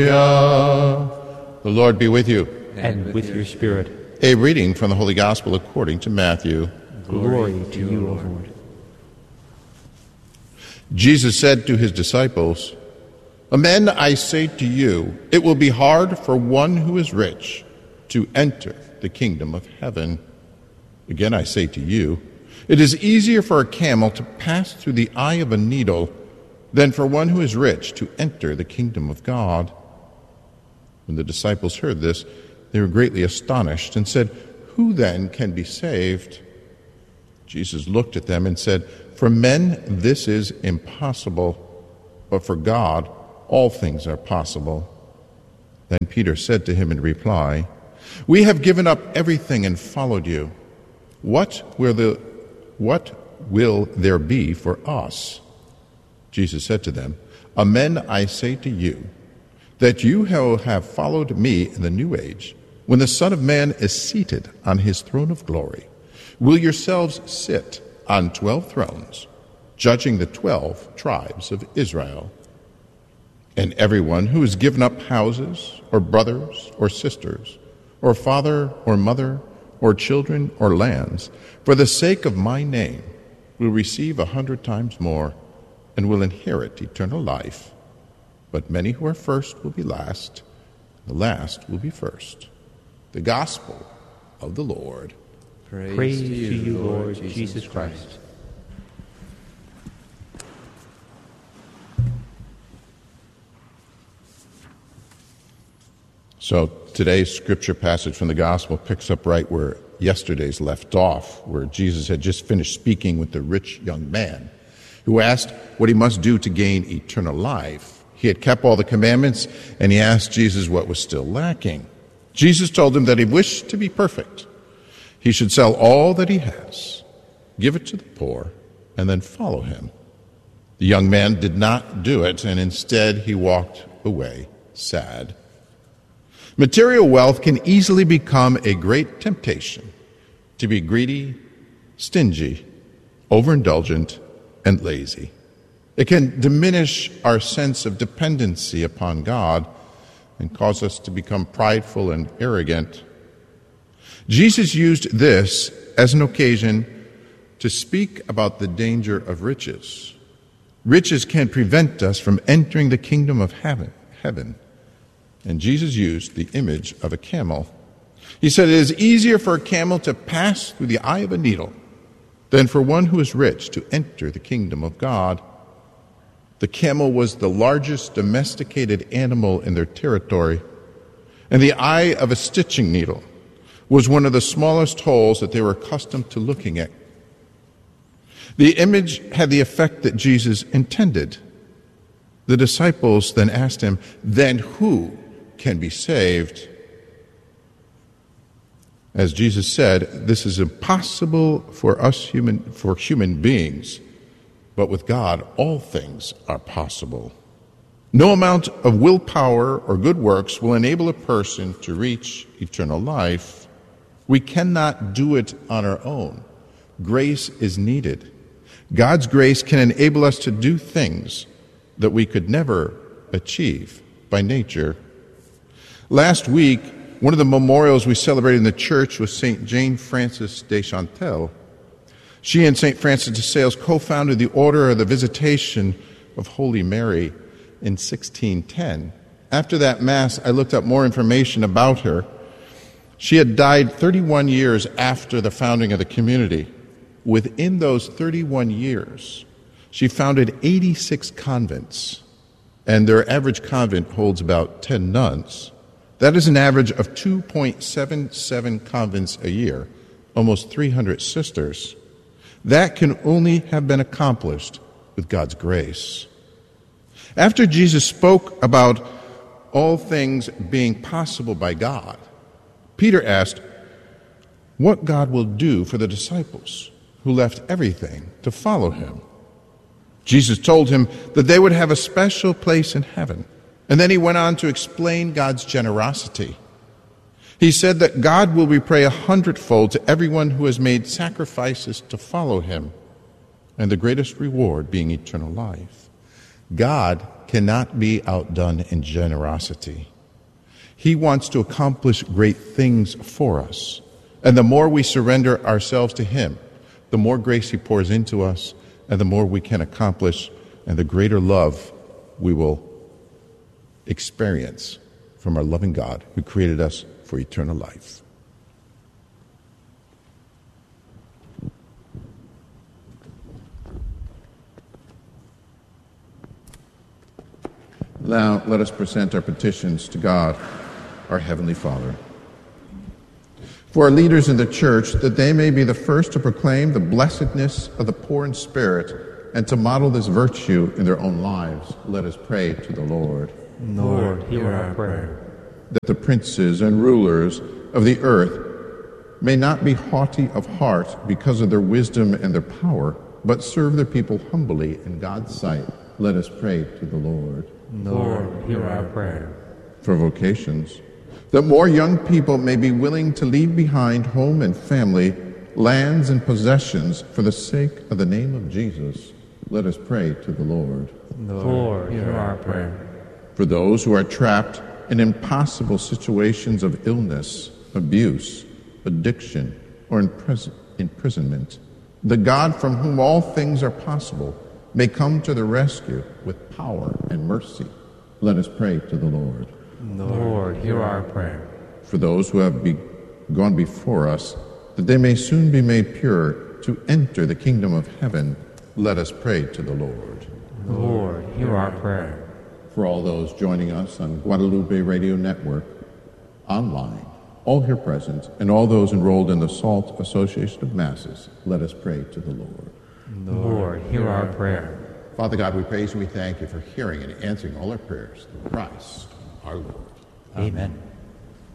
The Lord be with you. And with your spirit. A reading from the Holy Gospel according to Matthew. Glory to you, O Lord. Jesus said to his disciples, "Amen, I say to you, it will be hard for one who is rich to enter the kingdom of heaven. Again, I say to you, it is easier for a camel to pass through the eye of a needle than for one who is rich to enter the kingdom of God." When the disciples heard this, they were greatly astonished and said, "Who then can be saved?" Jesus looked at them and said, "For men this is impossible, but for God all things are possible." Then Peter said to him in reply, "We have given up everything and followed you. What will there be for us?" Jesus said to them, "Amen, I say to you, that you have followed me in the new age, when the Son of Man is seated on his throne of glory, will yourselves sit on 12 thrones, judging the 12 tribes of Israel. And everyone who has given up houses, or brothers, or sisters, or father, or mother, or children, or lands, for the sake of my name, will receive 100 times more, and will inherit eternal life. But many who are first will be last, the last will be first." The Gospel of the Lord. Praise to you, Lord Jesus Christ. So today's scripture passage from the Gospel picks up right where yesterday's left off, where Jesus had just finished speaking with the rich young man who asked what he must do to gain eternal life. He had kept all the commandments, and he asked Jesus what was still lacking. Jesus told him that he wished to be perfect. He should sell all that he has, give it to the poor, and then follow him. The young man did not do it, and instead he walked away sad. Material wealth can easily become a great temptation to be greedy, stingy, overindulgent, and lazy. It can diminish our sense of dependency upon God and cause us to become prideful and arrogant. Jesus used this as an occasion to speak about the danger of riches. Riches can prevent us from entering the kingdom of heaven. And Jesus used the image of a camel. He said, "It is easier for a camel to pass through the eye of a needle than for one who is rich to enter the kingdom of God." The camel was the largest domesticated animal in their territory, and the eye of a stitching needle was one of the smallest holes that they were accustomed to looking at. The image had the effect that Jesus intended. The disciples then asked him, "Then who can be saved?" As Jesus said, this is impossible for human beings, but with God all things are possible. No amount of willpower or good works will enable a person to reach eternal life. We cannot do it on our own. Grace is needed. God's grace can enable us to do things that we could never achieve by nature. Last week, one of the memorials we celebrated in the church was St. Jane Frances de Chantal. She and St. Francis de Sales co-founded the Order of the Visitation of Holy Mary in 1610. After that Mass, I looked up more information about her. She had died 31 years after the founding of the community. Within those 31 years, she founded 86 convents, and their average convent holds about 10 nuns. That is an average of 2.77 convents a year, almost 300 sisters. That can only have been accomplished with God's grace. After Jesus spoke about all things being possible by God, Peter asked what God will do for the disciples who left everything to follow him. Jesus told him that they would have a special place in heaven, and then he went on to explain God's generosity. He said that God will repay 100-fold to everyone who has made sacrifices to follow him, and the greatest reward being eternal life. God cannot be outdone in generosity. He wants to accomplish great things for us. And the more we surrender ourselves to Him, the more grace He pours into us, and the more we can accomplish, and the greater love we will experience from our loving God who created us for eternal life. Now, let us present our petitions to God, our Heavenly Father. For our leaders in the church, that they may be the first to proclaim the blessedness of the poor in spirit and to model this virtue in their own lives, let us pray to the Lord. Lord, hear our prayer. That the princes and rulers of the earth may not be haughty of heart because of their wisdom and their power, but serve their people humbly in God's sight, let us pray to the Lord. Lord, hear our prayer. For vocations, that more young people may be willing to leave behind home and family, lands and possessions for the sake of the name of Jesus, let us pray to the Lord. Lord, hear our prayer. For those who are trapped in impossible situations of illness, abuse, addiction, or imprisonment, the God from whom all things are possible may come to the rescue with power and mercy. Let us pray to the Lord. Lord, hear our prayer. For those who have gone before us, that they may soon be made pure to enter the kingdom of heaven, let us pray to the Lord. Lord, hear our prayer. For all those joining us on Guadalupe Radio Network, online, all here present, and all those enrolled in the SALT Association of Masses, let us pray to the Lord. Lord, hear our prayer. Father God, we praise and we thank you for hearing and answering all our prayers through Christ our Lord. Amen.